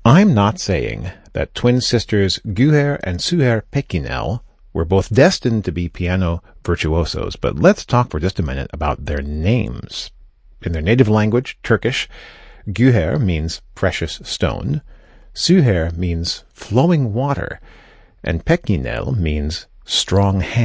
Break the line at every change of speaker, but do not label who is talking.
I'm not saying that twin sisters Güher and Suher Pekinel were both destined to be piano virtuosos, but let's talk for just a minute about their names. In their native language, Turkish, Güher means precious stone, Suher means flowing water, and Pekinel means strong hand.